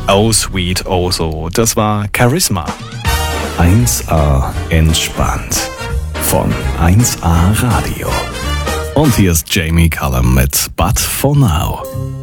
Oh Sweet Oh So, das war Charisma. 1A entspannt von 1A Radio. Und hier ist Jamie Cullum mit But For Now.